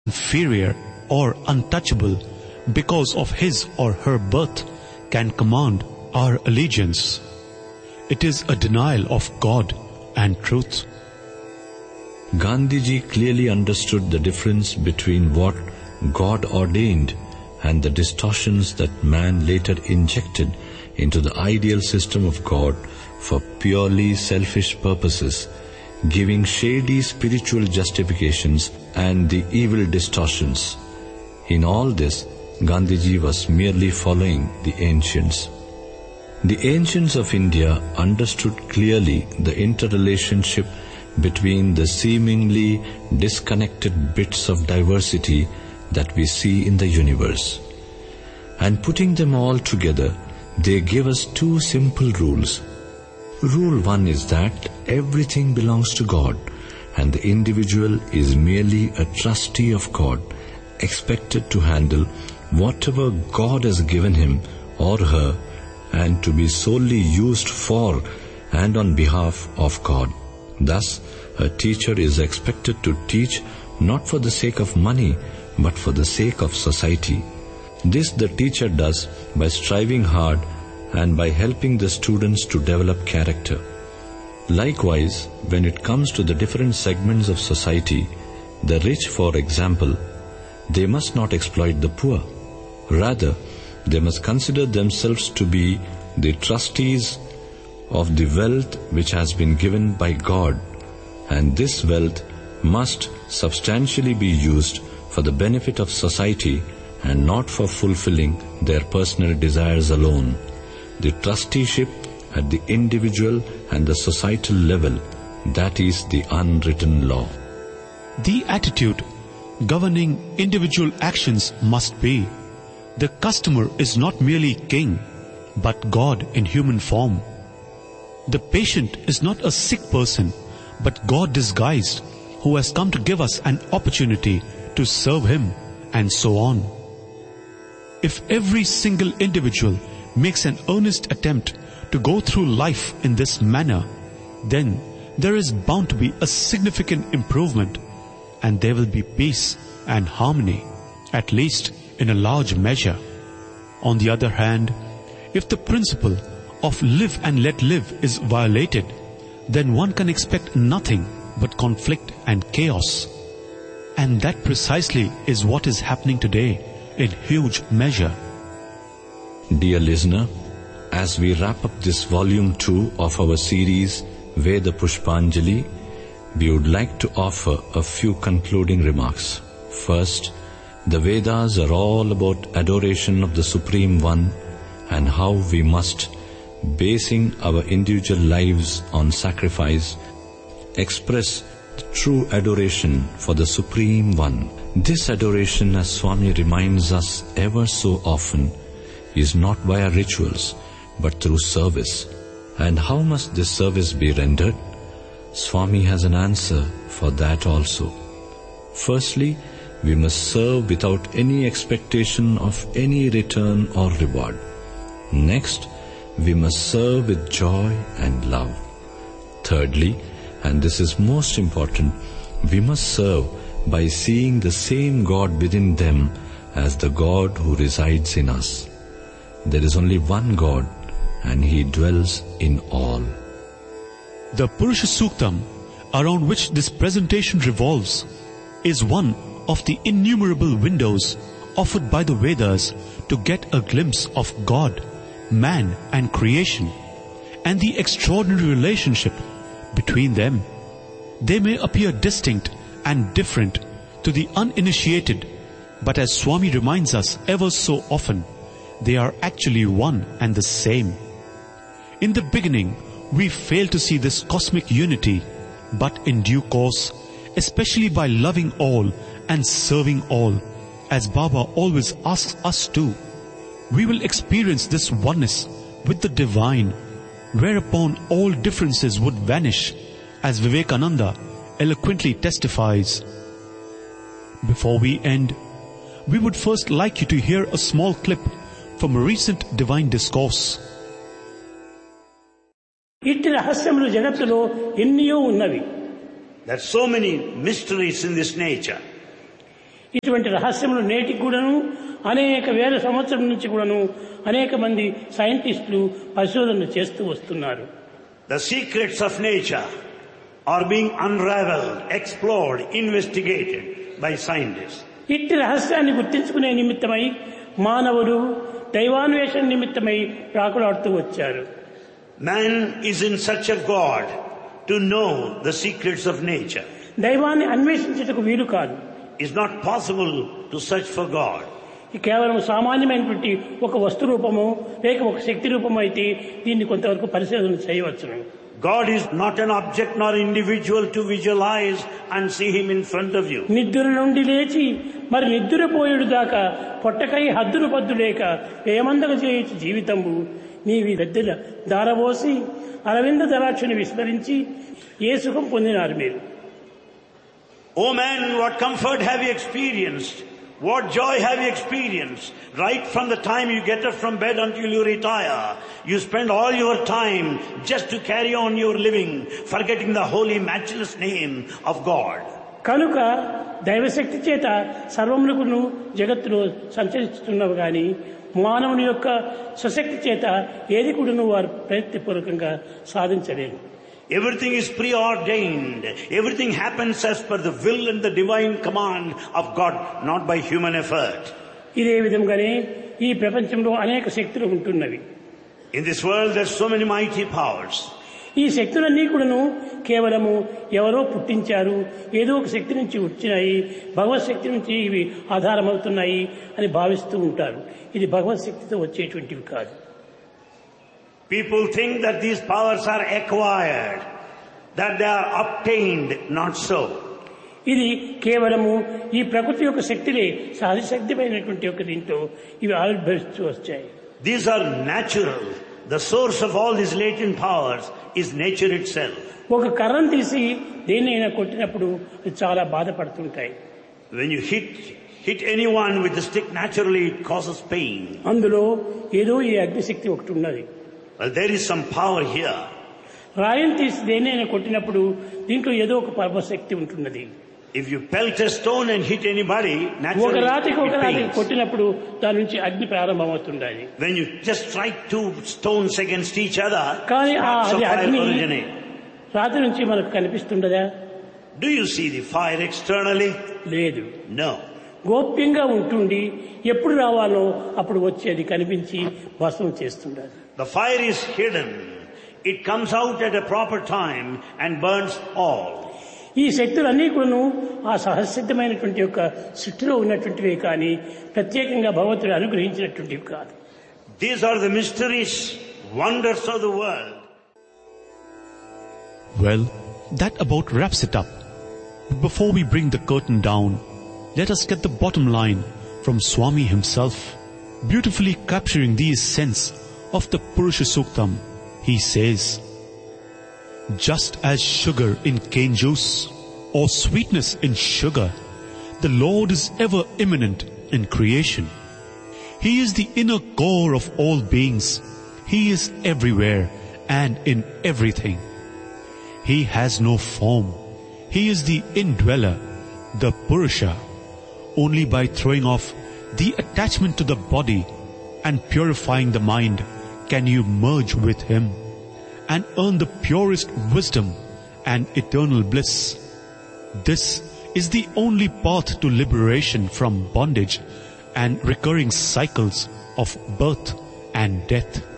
inferior or untouchable because of his or her birth can command our allegiance. It is a denial of God and truth. Gandhiji clearly understood the difference between what God ordained and the distortions that man later injected into the ideal system of God for purely selfish purposes, giving shady spiritual justifications and the evil distortions. In all this, Gandhiji was merely following the ancients. The ancients of India understood clearly the interrelationship between the seemingly disconnected bits of diversity that we see in the universe. And putting them all together, they give us two simple rules. Rule 1 is that everything belongs to God, and the individual is merely a trustee of God, expected to handle whatever God has given him or her, and to be solely used for and on behalf of God. Thus, a teacher is expected to teach not for the sake of money, but for the sake of society. This the teacher does by striving hard and by helping the students to develop character. Likewise, when it comes to the different segments of society, the rich, for example, they must not exploit the poor. Rather, they must consider themselves to be the trustees of the wealth which has been given by God, and this wealth must substantially be used for the benefit of society and not for fulfilling their personal desires alone. The trusteeship at the individual and the societal level, that is the unwritten law. The attitude governing individual actions must be, the customer is not merely king, but God in human form. The patient is not a sick person, but God disguised, who has come to give us an opportunity to serve Him, and so on. If every single individual makes an earnest attempt to go through life in this manner, then there is bound to be a significant improvement, and there will be peace and harmony, at least in a large measure. On the other hand, if the principle of live and let live is violated, then one can expect nothing but conflict and chaos. And that precisely is what is happening today in huge measure. Dear listener, as we wrap up this volume 2 of our series Veda Pushpanjali, we would like to offer a few concluding remarks. First, the Vedas are all about adoration of the Supreme One and how we must, basing our individual lives on sacrifice, express true adoration for the Supreme One. This adoration, as Swami reminds us ever so often, is not via rituals, but through service. And how must this service be rendered? Swami has an answer for that also. Firstly, we must serve without any expectation of any return or reward. Next, we must serve with joy and love. Thirdly, and this is most important, we must serve by seeing the same God within them as the God who resides in us. There is only one God, and He dwells in all. The Purusha Suktam, around which this presentation revolves, is one of the innumerable windows offered by the Vedas to get a glimpse of God, man and creation, and the extraordinary relationship between them. They may appear distinct and different to the uninitiated, but as Swami reminds us ever so often, they are actually one and the same. In the beginning, we fail to see this cosmic unity, but in due course, especially by loving all and serving all, as Baba always asks us to, we will experience this oneness with the divine, whereupon all differences would vanish, as Vivekananda eloquently testifies. Before we end, we would first like you to hear a small clip from a recent divine discourse. ఇట్టి రహస్యములు జగత్తులో ఎన్నో ఉన్నవి. There are so many mysteries in this nature. ఇటువంటి రహస్యములు నేటికి కూడాను అనేక వేల సంవత్సరం నుంచి కూడాను అనేక మంది సైంటిస్టులు పరిశోధనలు చేస్తూ వస్తున్నారు. The secrets of nature are being unraveled, explored, investigated by scientists. ఇట్టి రహస్యాన్ని గుర్తించుకునే నిమిత్తమై మానవులు దైవాన్వేషణ నిమిత్తమై ప్రాకులాడుతూ వచ్చారు. Man is in search of God to know the secrets of nature. దైవాన్ని అన్వేషించుటకు వీలు కాదు. It's not possible to search for God. కేవలం సామాన్యమైనటువంటి ఒక వస్తు రూపము లేక ఒక శక్తి రూపము అయితే దీన్ని కొంతవరకు పరిశోధన చేయవచ్చును. God is not an object nor individual to visualize and see him in front of you. నిద్ర నుండి లేచి మరి నిద్రపోయేడు దాకా పొట్టకై హద్దులు పద్దు లేక ఏమందక చేయొచ్చు జీవితంబు నీవి పెద్దల దారబోసి అరవింద దళాక్షుని విస్మరించి ఏ సుఖం పొందినారు మీరు? O man, what comfort have you experienced? What joy have you experienced? Right from the time you get up from bed until you retire, you spend all your time just to carry on your living, forgetting the holy, matchless name of God. కనుక దైవశక్తి చేత సర్వములకును జగత్తులో సంచరిస్తున్నవి గాని మానవుని యొక్క స్వశక్తి చేత ఏది కూడాను వారు ప్రయత్నపూర్వకంగా సాధించలేరు. Everything is preordained. Everything happens as per the will and the divine command of God, not by human effort. ఇదే విధంగానే ఈ ప్రపంచంలో అనేక శక్తులు ఉంటున్నవి. In this world there are so many mighty powers. ఈ శక్తులన్నీ కూడాను కేవలము ఎవరో పుట్టించారు, ఏదో ఒక శక్తి నుంచి వచ్చినాయి, భగవత్ శక్తి నుంచి ఇవి ఆధారమవుతున్నాయి అని భావిస్తూ ఉంటారు. ఇది భగవత్ శక్తితో వచ్చేటువంటివి కాదు. People think that these powers are acquired, that they are obtained, not so. ఇది కేవలము ఈ ప్రకృతి యొక్క శక్తిలే సహజశక్తిమైనటువంటి యొక్క దీంతో ఇవి ఆవిర్భవిస్తూ వచ్చాయి. These are natural. The source of all these latent powers is nature itself. ఒక కర్రను తీసి దేన్నైనా కొట్టినప్పుడు అది చాలా బాధపడుతుంటాయి. When you hit anyone with the stick, naturally it causes pain. అందులో ఏదో ఈ అగ్నిశక్తి ఒకటి ఉన్నది. Well, there is some power here. రాయిని తీసి దేన్నైనా కొట్టినప్పుడు దీంట్లో ఏదో ఒక పరమశక్తి ఉంటున్నది. If you pelt a stone and hit anybody, ఒక naturally రాతికి it pains. కొట్టినప్పుడు దాని నుంచి అగ్ని ప్రారంభమవుతుండాలి. When you just strike two stones against each other, కానీ sparks of అది fire అగ్ని originate. రాతి నుంచి మనకు కనిపిస్తుండదా? Do you see the fire externally? లేదు. No. గోప్యంగా ఉంటుండి ఎప్పుడు రావాలో అప్పుడు వచ్చేది కనిపించి భస్మం చేస్తుండాలి. The fire is hidden. It comes out at a proper time and burns all. ఈ శక్తులన్నీ కూడాను ఆ సహజసిద్ధమైనటువంటి యొక్క సృష్టిలో ఉన్నటువంటివే కానీ ప్రత్యేకంగా భగవంతుడు అనుగ్రహించినటువంటివి కాదు. These are the mysteries, wonders of the world. Well, that about wraps it up. But before we bring the curtain down, let us get the bottom line from Swami himself. Beautifully capturing the essence of the Purusha Suktam, he says, just as sugar in cane juice or sweetness in sugar, the Lord is ever immanent in creation. He is the inner core of all beings. He is everywhere and in everything. He has no form. He is the indweller, the Purusha. Only by throwing off the attachment to the body and purifying the mind can you merge with Him and earn the purest wisdom and eternal bliss. This is the only path to liberation from bondage and recurring cycles of birth and death.